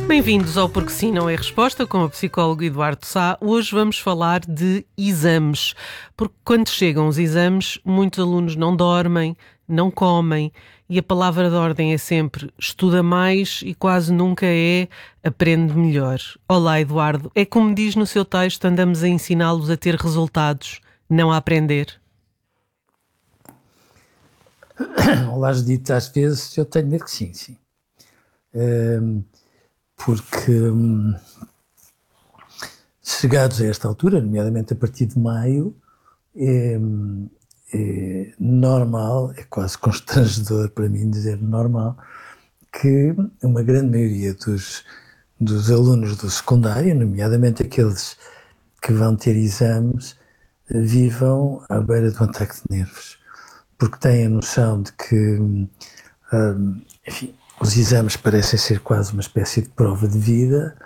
Bem-vindos ao Porque Sim Não é Resposta, com o psicólogo Eduardo Sá. Hoje vamos falar de exames, porque quando chegam os exames, muitos alunos não dormem, não comem, e a palavra de ordem é sempre estuda mais e quase nunca é aprende melhor. Olá, Eduardo. É como diz no seu texto, andamos a ensiná-los a ter resultados, não a aprender. Olá, Judite, às vezes eu tenho medo que sim. Porque chegados a esta altura, nomeadamente a partir de maio, é normal, é quase constrangedor para mim dizer normal, que uma grande maioria dos alunos do secundário, nomeadamente aqueles que vão ter exames, vivam à beira de um ataque de nervos, porque têm a noção de que, enfim, os exames parecem ser quase uma espécie de prova de vida.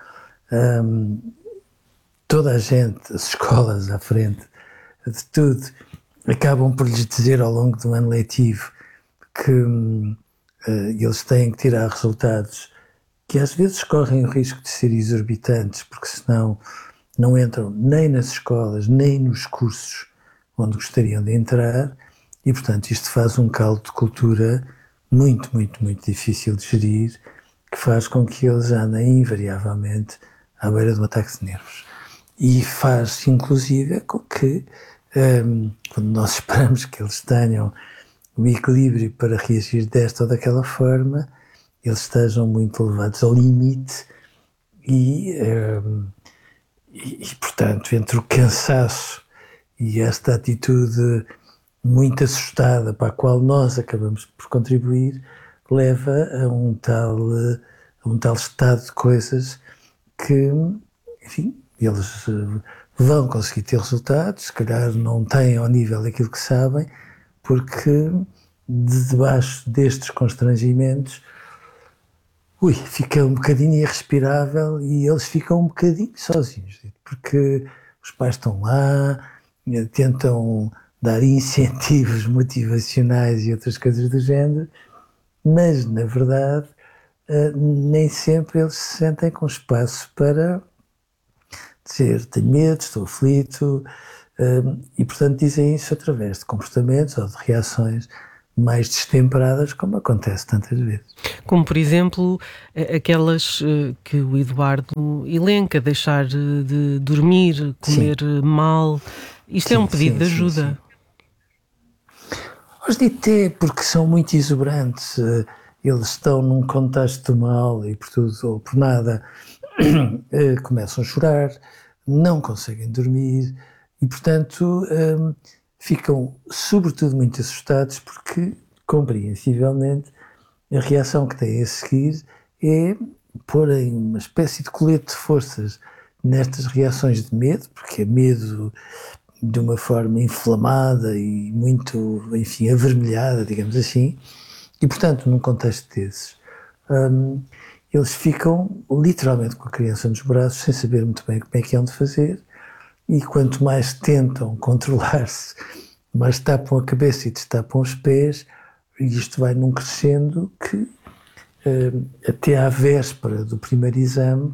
Toda a gente, as escolas à frente de tudo, acabam por lhes dizer ao longo do ano letivo que eles têm que tirar resultados que às vezes correm o risco de ser exorbitantes, porque senão não entram nem nas escolas, nem nos cursos onde gostariam de entrar, e portanto isto faz um caldo de cultura muito difícil de gerir, que faz com que eles andem invariavelmente à beira de um ataque de nervos. E faz, inclusive, com que, quando nós esperamos que eles tenham o equilíbrio para reagir desta ou daquela forma, eles estejam muito levados ao limite e portanto, entre o cansaço e esta atitude muito assustada para a qual nós acabamos por contribuir, leva a um tal estado de coisas que, enfim, eles vão conseguir ter resultados, se calhar não têm ao nível daquilo que sabem, porque debaixo destes constrangimentos, fica um bocadinho irrespirável e eles ficam um bocadinho sozinhos, porque os pais estão lá, tentam dar incentivos motivacionais e outras coisas do género, mas, na verdade, nem sempre eles se sentem com espaço para dizer tenho medo, estou aflito, e, portanto, dizem isso através de comportamentos ou de reações mais destemperadas, como acontece tantas vezes. Como, por exemplo, aquelas que o Eduardo elenca, deixar de dormir, comer mal. Isto é um pedido de ajuda. Os DT, porque são muito exuberantes, eles estão num contexto mal e por tudo ou por nada começam a chorar, não conseguem dormir e, portanto, ficam sobretudo muito assustados porque, compreensivelmente, a reação que têm a seguir é porem uma espécie de colete de forças nestas reações de medo, porque é medo de uma forma inflamada e muito, enfim, avermelhada, digamos assim, e, portanto, num contexto desses, eles ficam literalmente com a criança nos braços, sem saber muito bem como é que hão de fazer, e quanto mais tentam controlar-se, mais tapam a cabeça e destapam os pés, e isto vai num crescendo que, até à véspera do primeiro exame,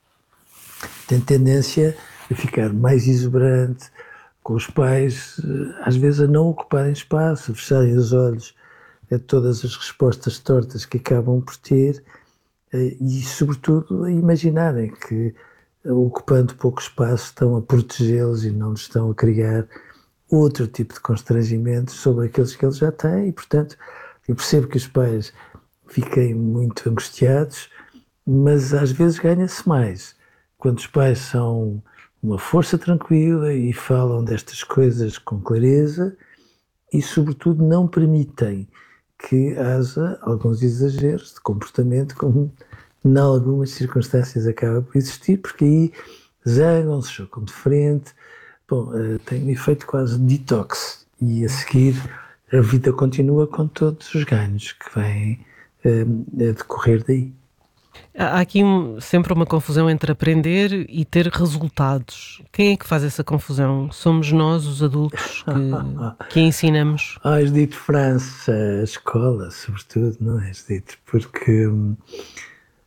tem tendência a ficar mais exuberante, com os pais, às vezes, a não ocuparem espaço, a fecharem os olhos a todas as respostas tortas que acabam por ter e, sobretudo, a imaginarem que, ocupando pouco espaço, estão a protegê-los e não lhes estão a criar outro tipo de constrangimentos sobre aqueles que eles já têm. E, portanto, eu percebo que os pais fiquem muito angustiados, mas às vezes ganha-se mais quando os pais são uma força tranquila e falam destas coisas com clareza e, sobretudo, não permitem que haja alguns exageros de comportamento, como em algumas circunstâncias acaba por existir, porque aí zangam-se, chocam de frente. Bom, tem um efeito quase de detox e a seguir a vida continua com todos os ganhos que vêm a decorrer daí. Há aqui sempre uma confusão entre aprender e ter resultados. Quem é que faz essa confusão? Somos nós, os adultos, que ensinamos? És dito França, a escola, sobretudo, não és dito? Porque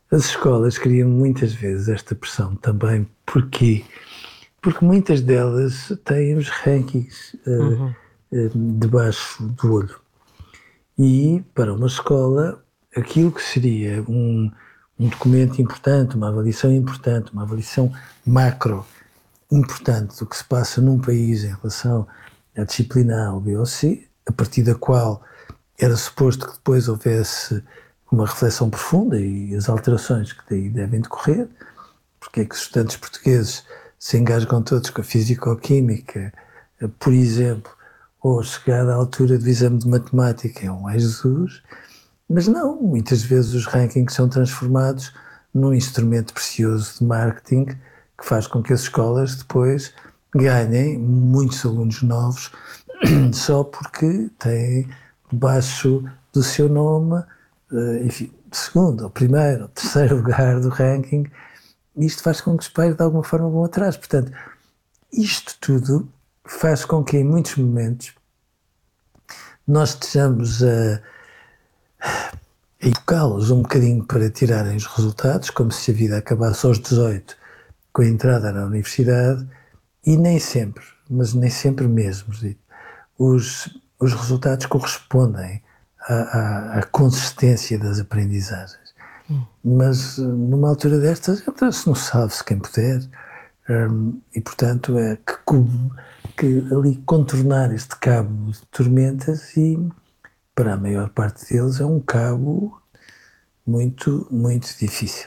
As escolas criam muitas vezes esta pressão também. Porquê? Porque muitas delas têm os rankings debaixo do olho. E para uma escola, aquilo que seria um documento importante, uma avaliação macro importante do que se passa num país em relação à disciplina A ou B ou C, a partir da qual era suposto que depois houvesse uma reflexão profunda e as alterações que daí devem decorrer, porque é que os estudantes portugueses se engasgam todos com a físico-química, por exemplo, ou chegada à altura do exame de matemática é um ai Jesus, mas não, muitas vezes os rankings são transformados num instrumento precioso de marketing que faz com que as escolas depois ganhem muitos alunos novos só porque têm debaixo do seu nome, enfim, segundo, ou primeiro, ou terceiro lugar do ranking. Isto faz com que os pais de alguma forma vão atrás. Portanto, isto tudo faz com que em muitos momentos nós estejamos a educá-los um bocadinho para tirarem os resultados, como se a vida acabasse aos 18 com a entrada na universidade, e nem sempre, mas nem sempre mesmo, os resultados correspondem à consistência das aprendizagens. Mas numa altura destas, se não sabe-se quem puder, e portanto é que ali contornar este cabo de tormentas, e para a maior parte deles é um cabo muito, muito difícil.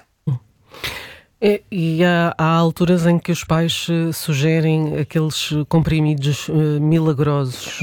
E há alturas em que os pais sugerem aqueles comprimidos milagrosos.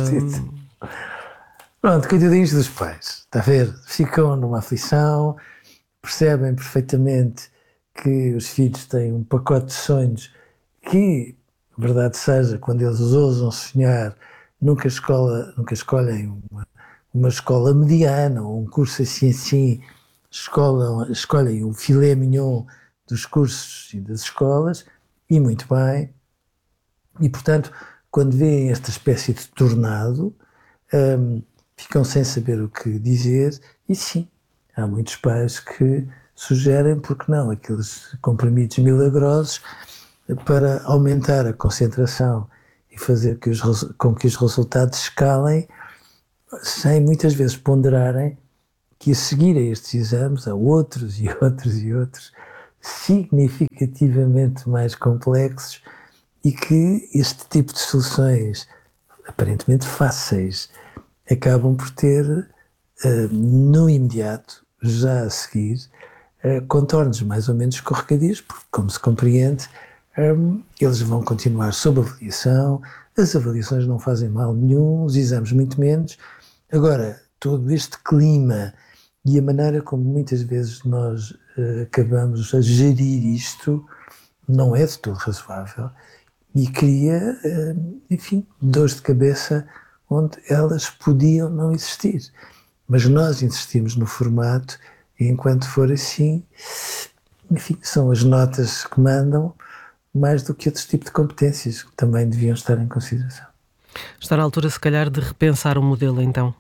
Pronto, coitadinhos dos pais, está a ver? Ficam numa aflição, percebem perfeitamente que os filhos têm um pacote de sonhos que, verdade seja, quando eles ousam sonhar, nunca escolhem uma escola mediana ou um curso assim, escolhem o filé mignon dos cursos e das escolas, e muito bem. E, portanto, quando veem esta espécie de tornado, ficam sem saber o que dizer, e sim, há muitos pais que sugerem, porque não, aqueles comprimidos milagrosos para aumentar a concentração e fazer com que os resultados escalem, sem muitas vezes ponderarem que a seguir a estes exames há outros e outros e outros significativamente mais complexos, e que este tipo de soluções aparentemente fáceis acabam por ter no imediato, já a seguir, contornos mais ou menos escorregadios, porque, como se compreende, eles vão continuar sob avaliação, as avaliações não fazem mal nenhum, os exames muito menos. Agora, todo este clima e a maneira como muitas vezes nós acabamos a gerir isto não é de todo razoável e cria, enfim, dores de cabeça onde elas podiam não existir. Mas nós insistimos no formato, e enquanto for assim, enfim, são as notas que mandam mais do que outros tipos de competências que também deviam estar em consideração. Está na altura, se calhar, de repensar o modelo, então?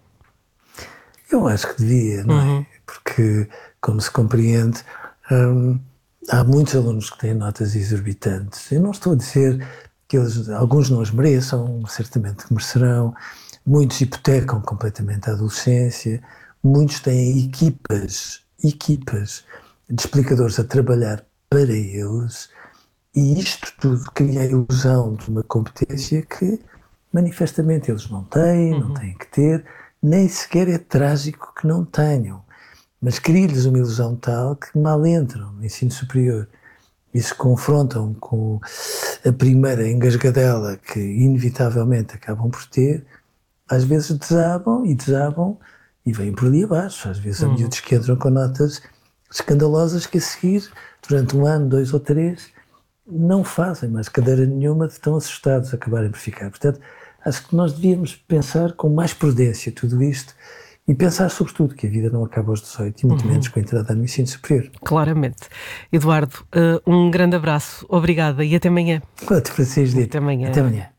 Eu acho que devia, não é? Porque, como se compreende, há muitos alunos que têm notas exorbitantes. Eu não estou a dizer que alguns não as mereçam, certamente que merecerão. Muitos hipotecam completamente a adolescência. Muitos têm equipas de explicadores a trabalhar para eles. E isto tudo cria a ilusão de uma competência que, manifestamente, eles não têm, não têm que ter. Nem sequer é trágico que não tenham, mas cria-lhes uma ilusão tal que mal entram no ensino superior e se confrontam com a primeira engasgadela que inevitavelmente acabam por ter, às vezes desabam e vêm por ali abaixo. Às vezes há miúdos que entram com notas escandalosas que a seguir, durante 1 ano, 2 ou 3, não fazem mais cadeira nenhuma de tão assustados acabarem por ficar. Portanto, acho que nós devíamos pensar com mais prudência tudo isto e pensar sobretudo que a vida não acaba aos 18 e muito menos com a entrada no ensino superior. Claramente. Eduardo, um grande abraço, obrigada e até amanhã. Até para vocês, até amanhã. Até amanhã.